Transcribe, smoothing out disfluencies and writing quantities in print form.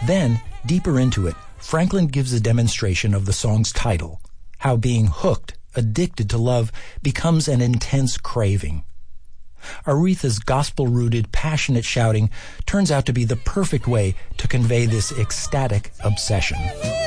Then, deeper into it, Franklin gives a demonstration of the song's title, how being hooked, addicted to love, becomes an intense craving. Aretha's gospel-rooted, passionate shouting turns out to be the perfect way to convey this ecstatic obsession.